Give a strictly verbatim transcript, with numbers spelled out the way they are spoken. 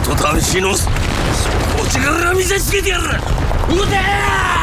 と男子の底力見せつけてやる。撃てー！